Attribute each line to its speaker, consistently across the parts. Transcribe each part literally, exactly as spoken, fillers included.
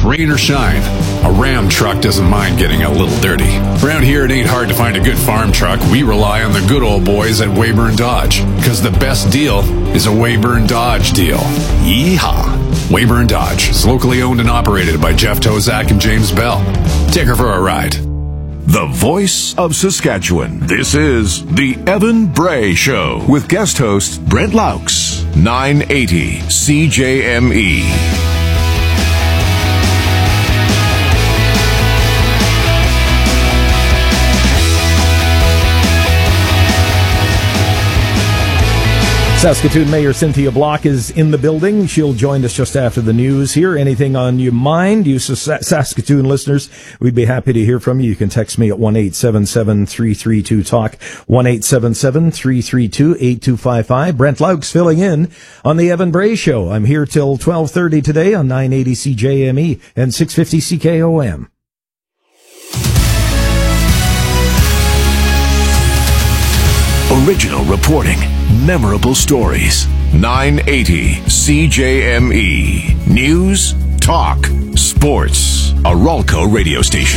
Speaker 1: rain or shine, a Ram truck doesn't mind getting a little dirty. Around here, it ain't hard to find a good farm truck. We rely on the good old boys at Weyburn Dodge, because the best deal is a Weyburn Dodge deal. Yeehaw! Weyburn Dodge is locally owned and operated by Jeff Tozak and James Bell. Take her for a ride.
Speaker 2: The voice of Saskatchewan. This is The Evan Bray Show with guest host Brent Laux, nine eighty C J M E.
Speaker 3: Saskatoon Mayor Cynthia Block is in the building. She'll join us just after the news here. Anything on your mind, you Saskatoon listeners, we'd be happy to hear from you. You can text me at one eight seven seven, three three two, talk, one eight seven seven, three three two, eight two five five. Brent Laux filling in on the Evan Bray Show. I'm here till twelve thirty today on nine eighty C J M E and six fifty C K O M.
Speaker 2: Original reporting, memorable stories. nine eighty C J M E. News, talk, sports. A Ralco radio station.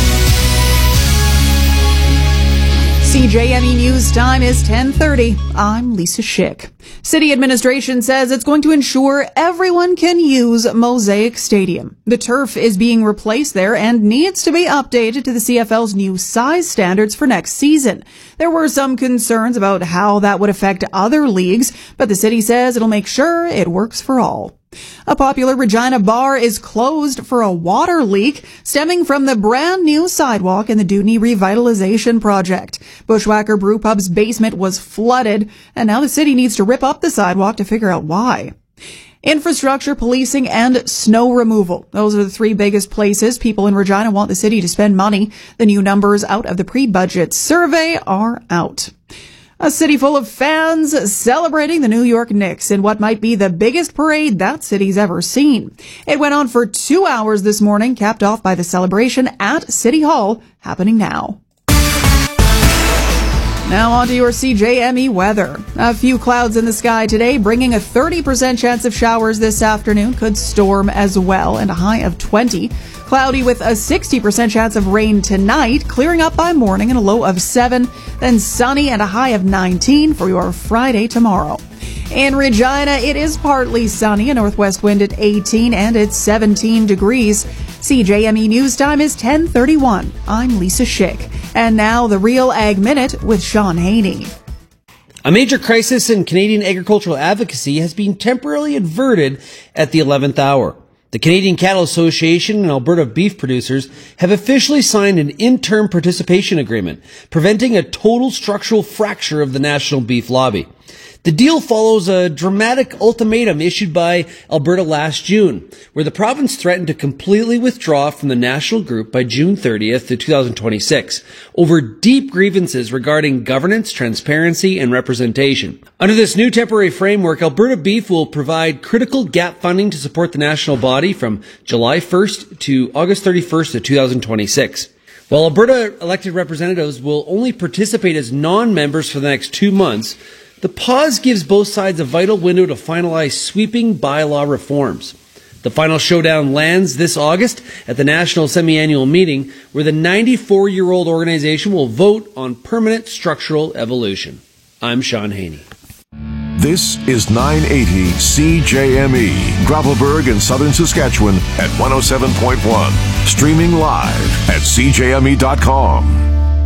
Speaker 4: C J M E News time is ten thirty. I'm Lisa Schick. City administration says it's going to ensure everyone can use Mosaic Stadium. The turf is being replaced there and needs to be updated to the C F L's new size standards for next season. There were some concerns about how that would affect other leagues, but the city says it'll make sure it works for all. A popular Regina bar is closed for a water leak stemming from the brand new sidewalk in the Dewdney Revitalization Project. Bushwhacker Brewpub's basement was flooded, and now the city needs to rip up the sidewalk to figure out why. Infrastructure, policing, and snow removal. Those are the three biggest places people in Regina want the city to spend money. The new numbers out of the pre-budget survey are out. A city full of fans celebrating the New York Knicks in what might be the biggest parade that city's ever seen. It went on for two hours this morning, capped off by the celebration at City Hall, happening now. Now on to your C J M E weather. A few clouds in the sky today, bringing a thirty percent chance of showers this afternoon. Could storm as well, and a high of twenty. Cloudy with a sixty percent chance of rain tonight, clearing up by morning and a low of seven. Then sunny and a high of nineteen for your Friday tomorrow. In Regina, it is partly sunny, a northwest wind at eighteen, and it's seventeen degrees. C J M E News time is ten thirty-one. I'm Lisa Schick. And now the Real Ag Minute with Sean Haney.
Speaker 5: A major crisis in Canadian agricultural advocacy has been temporarily averted at the eleventh hour. The Canadian Cattle Association and Alberta beef producers have officially signed an interim participation agreement, preventing a total structural fracture of the national beef lobby. The deal follows a dramatic ultimatum issued by Alberta last June, where the province threatened to completely withdraw from the national group by June thirtieth, twenty twenty-six, over deep grievances regarding governance, transparency, and representation. Under this new temporary framework, Alberta Beef will provide critical gap funding to support the national body from July first to August thirty-first of two thousand twenty-six. While Alberta elected representatives will only participate as non-members for the next two months, the pause gives both sides a vital window to finalize sweeping bylaw reforms. The final showdown lands this August at the National Semi-Annual Meeting, where the ninety-four-year-old organization will vote on permanent structural evolution. I'm Sean Haney.
Speaker 2: This is nine eighty C J M E, Gravelbourg in southern Saskatchewan at one oh seven point one. Streaming live at c j m e dot com.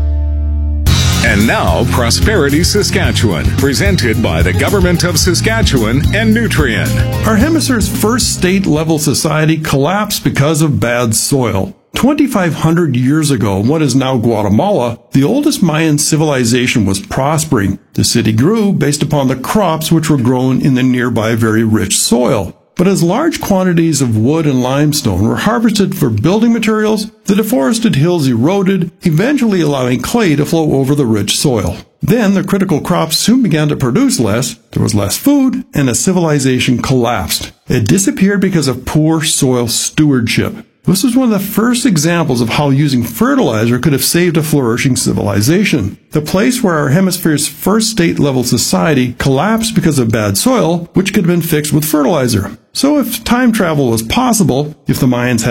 Speaker 1: And now, Prosperity Saskatchewan, presented by the Government of Saskatchewan and Nutrien.
Speaker 6: Our hemisphere's first state-level society collapsed because of bad soil. twenty-five hundred years ago, in what is now Guatemala, the oldest Mayan civilization was prospering. The city grew based upon the crops which were grown in the nearby very rich soil. But as large quantities of wood and limestone were harvested for building materials, the deforested hills eroded, eventually allowing clay to flow over the rich soil. Then the critical crops soon began to produce less, there was less food, and a civilization collapsed. It disappeared because of poor soil stewardship. This was one of the first examples of how using fertilizer could have saved a flourishing civilization. The place where our hemisphere's first state-level society collapsed because of bad soil, which could have been fixed with fertilizer. So if time travel was possible, if the Mayans had